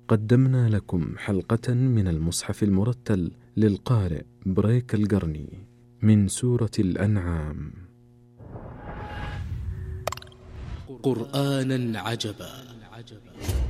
قدمنا لكم حلقة من المصحف المرتل للقارئ بريك القرني من سورة الأنعام. قرآنا عجبا